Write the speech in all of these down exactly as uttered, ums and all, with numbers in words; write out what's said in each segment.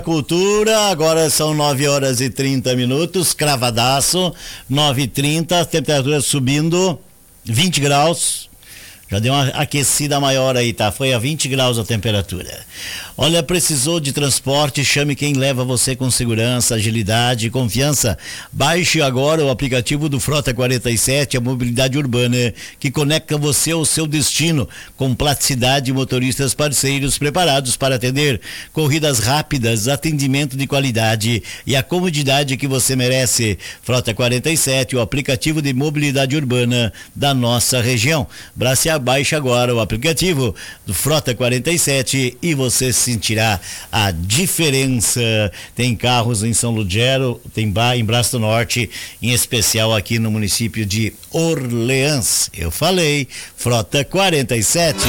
Cultura, agora são nove horas e trinta minutos, cravadaço, nove e trinta, temperatura subindo, vinte graus. Já deu uma aquecida maior aí, tá? Foi a vinte graus a temperatura. Olha, precisou de transporte? Chame quem leva você com segurança, agilidade e confiança. Baixe agora o aplicativo do Frota quarenta e sete, a mobilidade urbana, que conecta você ao seu destino, com praticidade e motoristas parceiros preparados para atender. Corridas rápidas, atendimento de qualidade e a comodidade que você merece. Frota quarenta e sete, o aplicativo de mobilidade urbana da nossa região. Bracia, baixe agora o aplicativo do Frota quarenta e sete e você sentirá a diferença. Tem carros em São Lugero, tem em Braço do Norte, em especial aqui no município de Orleans. Eu falei, Frota quarenta e sete.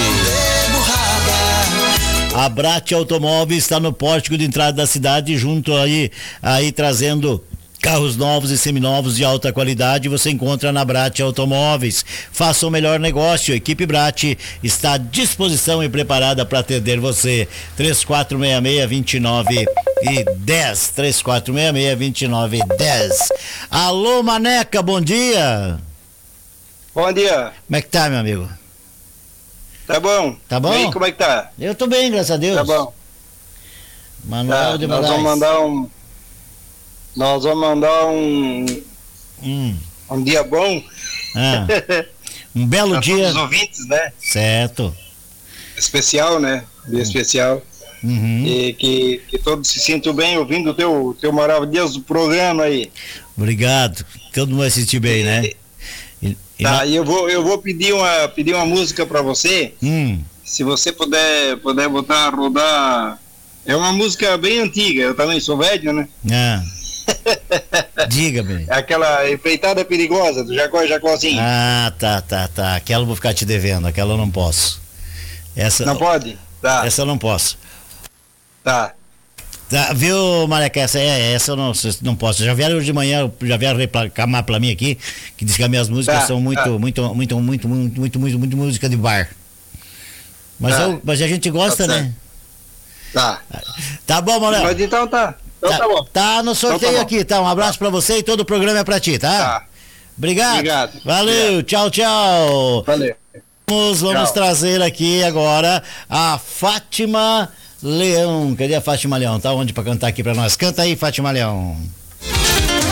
A Brat Automóveis está no pórtico de entrada da cidade, junto aí, aí trazendo carros novos e seminovos de alta qualidade. Você encontra na Brat Automóveis. Faça o melhor negócio. A equipe Brat está à disposição e preparada para atender você. três quatro seis seis, dois nove e dez. três quatro seis seis, dois nove e dez. Alô, Maneca, bom dia. Bom dia. Como é que tá, meu amigo? Tá bom. Tá bom? E aí, como é que tá? Eu tô bem, graças a Deus. Tá bom. Manuel tá, de nós Moraes. vamos mandar um Nós vamos mandar um Hum. um dia bom. Ah, um belo pra dia. todos os ouvintes, né? Certo. Especial, né? Dia Hum. especial. Uhum. E que, que todos se sintam bem ouvindo o teu, teu maravilhoso programa aí. Obrigado. Todo mundo vai sentir bem, né? E, e Tá, na- e eu vou, eu vou pedir uma, pedir uma música pra você. Hum. Se você puder, puder botar a rodar. É uma música bem antiga, eu também sou velho, né? Ah. Diga-me. É aquela Empreitada Perigosa do Jacó e Jacózinho. Ah, tá, tá, tá. Aquela eu vou ficar te devendo, aquela eu não posso. Essa, Não pode? Tá, essa eu não posso. tá. Tá, viu, Mareca? Essa, é, essa eu não, não posso. Já vieram hoje de manhã, já vieram reclamar pra mim aqui, que diz que as minhas músicas Tá, são muito, tá. muito, muito, muito, muito, muito, muito, muito música de bar. Mas, Tá. eu, mas a gente gosta, Tá né? Tá. Tá bom, Manuel? Mas então tá. Então tá, Tá, bom. tá no sorteio Então tá bom. aqui, tá? Um abraço pra você e todo o programa é pra ti, tá? Tá. Obrigado. Obrigado. Valeu, tchau, tchau. Valeu. Vamos, vamos Tchau. trazer aqui agora a Fátima Leão. Cadê a Fátima Leão? Tá onde pra cantar aqui pra nós? Canta aí, Fátima Leão.